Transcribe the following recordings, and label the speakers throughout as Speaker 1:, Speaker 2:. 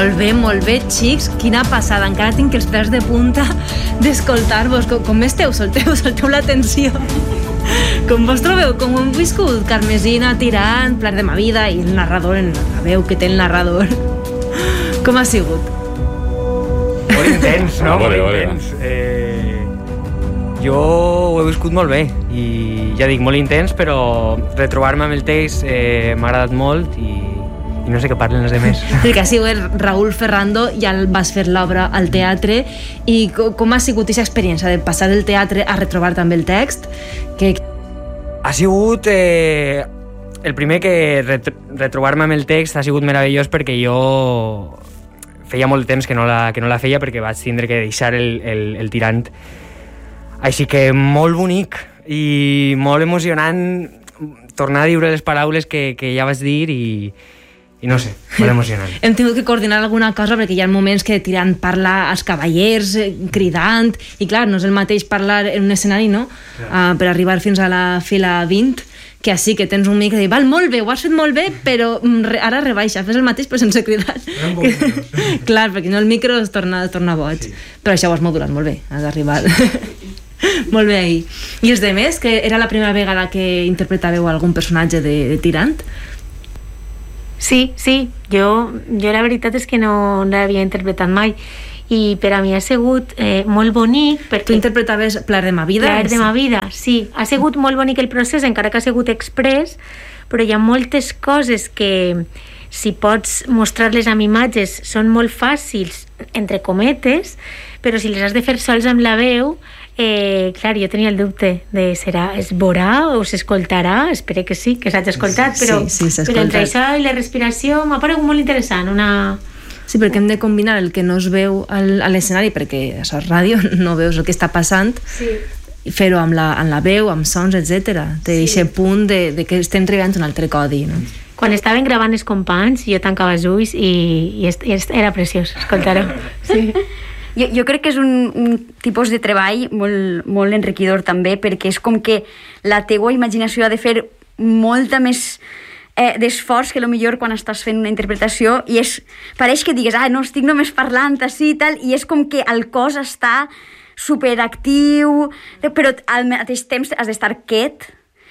Speaker 1: Molt bé, xics. Quina passada. Encara tinc els pèls de punta d'escoltar-vos. Com esteu? Solteu l'atenció. Com vos trobeu? Com ho hem viscut? Carmesina, Tirant, Plaer de ma vida i el narrador, la veu que té el narrador. Com ha sigut?
Speaker 2: Molt intens, no? Molt intens. Jo ho he viscut molt bé i ja dic, molt intens, però retrobar-me amb el text m'ha agradat molt i no sé què parlen els demés.
Speaker 1: Que ha sigut Raúl Ferrando, ja vas fer l'obra al teatre, i com ha sigut aquesta experiència de passar del teatre a retrobar també el text?
Speaker 2: Ha sigut... el primer que retrobar-me amb el text ha sigut meravellós, perquè jo feia molt temps que no la feia, perquè vaig tindre que deixar el Tirant. Així que molt bonic i molt emocionant tornar a dir les paraules que ja vaig dir i no sé, molt emocionant.
Speaker 1: Hem tingut que coordinar alguna cosa perquè hi ha moments que Tirant parla als cavallers cridant, i clar, no és el mateix parlar en un escenari, no? Per arribar fins a la fila 20, que així que tens un micro i dir, val, molt bé, ho has fet molt bé, però ara rebaixa, fes el mateix però sense cridar. Clar, perquè no el micro es torna boig. Sí. Però això ho has modulat molt bé, has arribat molt bé ahir. I els demés, que era la primera vegada que interpretàveu algun personatge de Tirant?
Speaker 3: Sí, jo la veritat és que no l'havia interpretat mai, i per a mi ha sigut molt bonic perquè...
Speaker 1: Tu interpretaves Plaer de ma vida?
Speaker 3: Plaer de ma vida, sí. Ha sigut molt bonic el procés, encara que ha sigut express, però hi ha moltes coses que, si pots mostrar-les amb imatges, són molt fàcils, entre cometes, però si les has de fer sols amb la veu, clar, jo tenia el dubte de es veurà o s'escoltarà. Espero que sí, que s'hagi escoltat, però entre això i la respiració m'ha paregut molt interessant.
Speaker 1: Sí, perquè hem de combinar el que no es veu a l'escenari, perquè això és ràdio, no veus el que està passant, i fer-ho amb la veu, amb sons, etc. Té aquest punt de que estem treballant un altre codi, no?
Speaker 3: Quan estaven gravant els companys, jo tancava els ulls i era preciós escoltar-ho. Sí.
Speaker 4: Jo crec que és un tipus de treball molt, molt enriquidor també, perquè és com que la teua imaginació ha de fer molta més d'esforç que millor quan estàs fent una interpretació, i pareix que digues, no, estic només parlant així i tal, i és com que el cos està superactiu, però al mateix temps has d'estar quiet,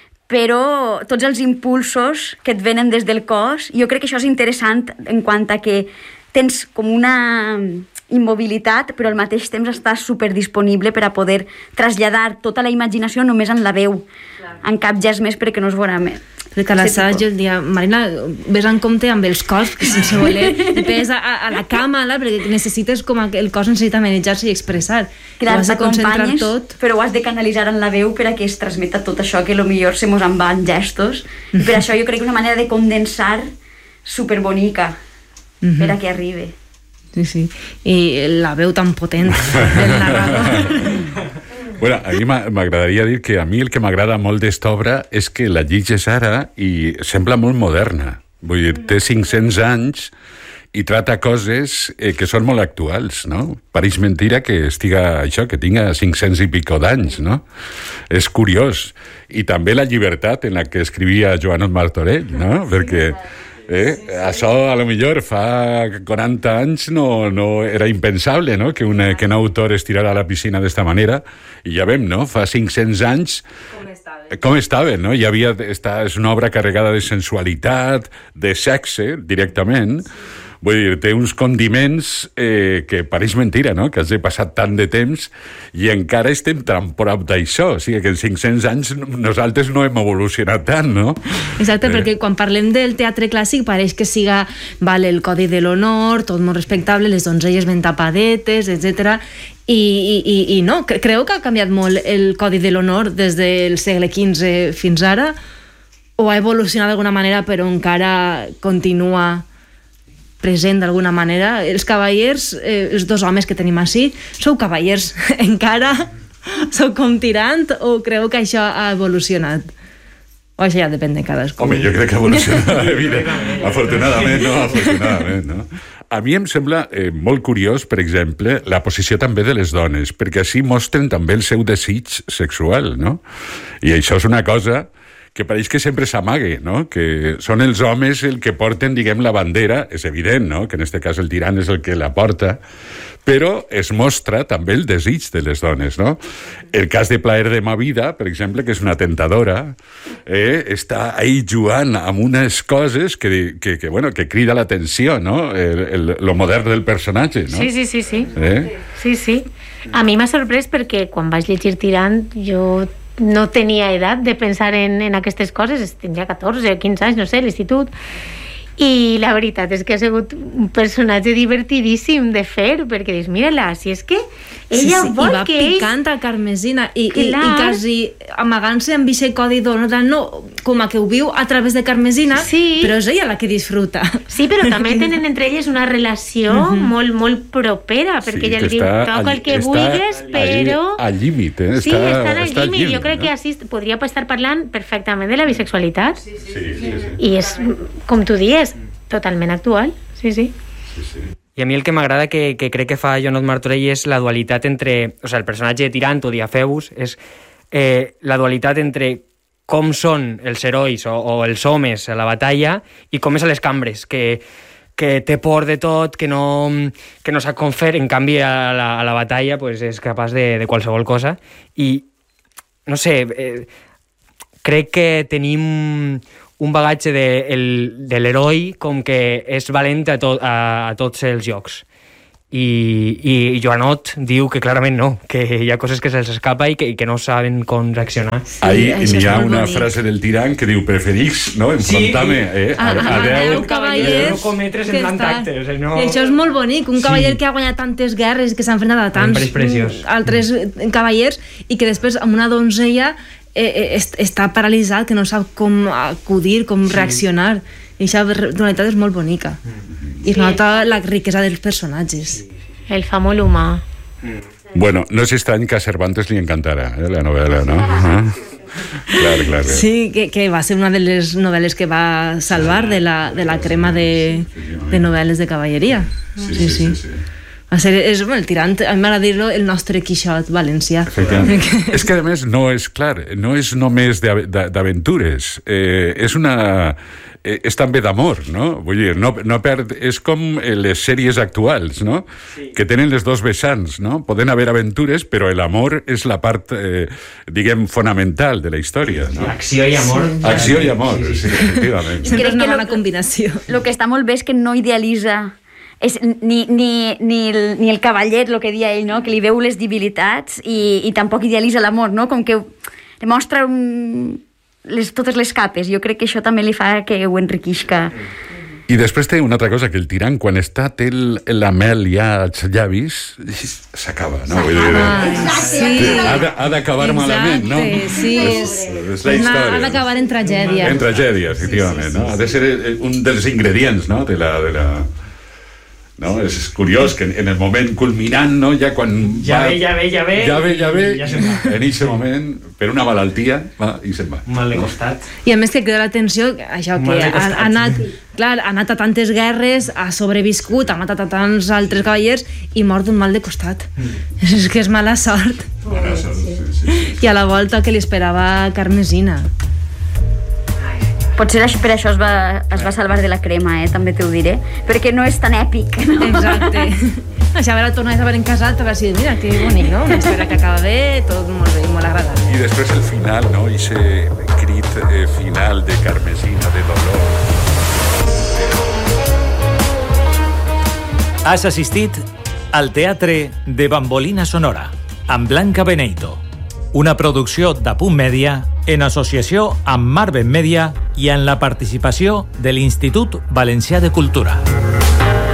Speaker 4: però tots els impulsos que et venen des del cos, jo crec que això és interessant en quant a que tens com una immobilitat, però al mateix temps estàs superdisponible per a poder traslladar tota la imaginació només en la veu, en cap gest més, perquè no es veurà més.
Speaker 1: Perquè a l'assaig jo el dia, Marina, ves en compte amb els cos, que sense voler et pegues a la cama, perquè necessites com el cos necessita manejar-se i expressar.
Speaker 4: Clar, t'acompanyes, però ho has de canalitzar en la veu per a que es transmeta tot això que millor se mos en va en gestos, i per això jo crec que és una manera de condensar superbonica per a que arribi.
Speaker 1: Sí, i la veu tan potent del narrador.
Speaker 5: Bueno, a mi m'agradaria dir que a mi el que m'agrada molt d'esta obra és que la llitges ara i sembla molt moderna. Vull dir, té 500 anys i trata coses que són molt actuals, no? Pareix mentira que que tinga 500 i pico d'anys, no? És curiós. I també la llibertat en la que escrivia Joanot Martorell, no? Perquè això a lo millor fa 40 anys no era impensable, no? Que un autor es tirara a la piscina d'esta manera, i ja vem, no? Fa 500 anys com estava, no? És una obra carregada de sensualitat, de sexe directament. Vull dir, té uns condiments que pareix mentira, no? Que has de passar tant de temps i encara estem tan prop d'això. O sigui que en 500 anys nosaltres no hem evolucionat tant, no?
Speaker 1: Exacte, perquè quan parlem del teatre clàssic pareix que siga el codi de l'honor, tot molt respectable, les donzelles ben tapadetes, etc. I no, creu que ha canviat molt el codi de l'honor des del segle XV fins ara? O ha evolucionat d'alguna manera però encara continua present d'alguna manera? Els cavallers, els dos homes que tenim així, sou cavallers encara? Sou com Tirant? O creu que això ha evolucionat? O això ja depèn de cadascú?
Speaker 5: Home, jo crec que ha evolucionat, afortunadament, no? A mi em sembla molt curiós, per exemple, la posició també de les dones, perquè així mostren també el seu desig sexual, no? I això és una cosa que pareix que sempre s'amague, no? Que són els homes el que porten, diguem, la bandera, és evident, no? Que en aquest cas el tirant és el que la porta, però es mostra també el desig de les dones, no? El cas de Plaer de ma vida, per exemple, que és una tentadora, està ahí jugant amb unes coses que crida l'atenció, no? Lo modern del personatge, no?
Speaker 3: Sí. Sí. A mi m'ha sorprès perquè quan vaig llegir Tirant jo no tenia edat de pensar en aquestes coses, tenia 14 o 15 anys, no sé, a l'institut, i la veritat és que ha sigut un personatge divertidíssim de fer, perquè dius, mira-la, si és que ella vol
Speaker 1: i va
Speaker 3: que
Speaker 1: picant a Carmesina i quasi amagant-se amb aquest codi d'honor, no, com a que ho viu a través de Carmesina, però és ella la que disfruta.
Speaker 3: Sí, però també tenen entre elles una relació molt, molt propera, perquè ella li diu, toca el que vulguis, però...
Speaker 5: Al límit,
Speaker 3: Sí, estan al límit. Jo crec que així podria estar parlant perfectament de la bisexualitat. Sí. I és, com tu dius, totalment actual. Sí.
Speaker 2: I a mi el que m'agrada que crec que fa Joanot Martorell és la dualitat entre... O sigui, el personatge de Tirant o Diafebus és la dualitat entre com són els herois o els homes a la batalla i com és a les cambres, que té por de tot, que no sap com fer, en canvi a la batalla pues, és capaç de qualsevol cosa. I, no sé, crec que tenim un bagatge de l'heroi com que és valent a tots els jocs. I Joanot diu que clarament no, que hi ha coses que se'ls escapa i que no saben com reaccionar.
Speaker 5: Ahí hi ha una frase del tirant que diu preferix, no? Enfrontar-me a 10
Speaker 1: cavallers
Speaker 2: no cometre semblant acte. O sigui, no...
Speaker 1: I això és molt bonic, un cavaller que ha guanyat tantes guerres, que s'ha enfrentat a tants altres cavallers i que després amb una donzella està paralitzat, que no sap com acudir, com reaccionar. I aquesta dualitat és molt bonica. I es nota la riquesa dels personatges.
Speaker 3: El fa molt humà.
Speaker 5: Bueno, no és estrany que a Cervantes li encantara la novel·la, no? Clar.
Speaker 1: Sí, que va ser una de les novel·les que va salvar de la crema de novel·les de cavalleria. Sí. Va ser, el tirant, a mi m'agrada dir-lo, el nostre Quixot valencià.
Speaker 5: És que, a més, no és només d'aventures. És també d'amor, no? Vull dir, és com les sèries actuals, no? Que tenen les dos vessants, no? Poden haver aventures, però l'amor és la part, diguem, fonamental de la història, no?
Speaker 2: Acció i amor.
Speaker 5: Acció i amor, sí, efectivament.
Speaker 1: Sempre és una bona combinació.
Speaker 4: El que està molt bé és que no idealitza ni el cavallet, el que deia ell, no? Que li veu les debilitats i tampoc idealitza l'amor, no? Com que demostra totes les capes. Jo crec que això també li fa que ho enriquisca.
Speaker 5: I després té una altra cosa, que el tirant, quan té la mel ja als llavis, s'acaba, no? Ha d'acabar malament, no?
Speaker 1: Sí,
Speaker 5: és la història.
Speaker 1: Ha d'acabar en tragèdia.
Speaker 5: En tragèdia, efectivament, no? Ha de ser un dels ingredients, no? De la... No? És curiós que en el moment culminant, no? Ja quan
Speaker 2: ja ve,
Speaker 5: en aquest moment, per una malaltia, va i se'n va.
Speaker 2: Un mal de costat.
Speaker 1: I a més que crida l'atenció, això, que ha anat a tantes guerres, ha sobreviscut, ha matat a tants altres cavallers i mort d'un mal de costat. És que és mala sort.
Speaker 5: Sí.
Speaker 1: I a la volta que li esperava Carmesina.
Speaker 4: Potser per això es va salvar de la crema, també t'ho diré, perquè no és tan èpic, no?
Speaker 1: Exacte. Això, a veure, tornar a haver casat, a veure si, mira, que bonic, no? Una història que acaba bé, tot molt bé, molt agradable.
Speaker 5: I després el final, no? Ese crit final de Carmesina, de dolor.
Speaker 6: Has assistit al Teatre de Bambolina Sonora, amb Blanca Beneito, una producció d'Apunt Mèdia en associació amb Marben Mèdia i en la participació de l'Institut Valencià de Cultura.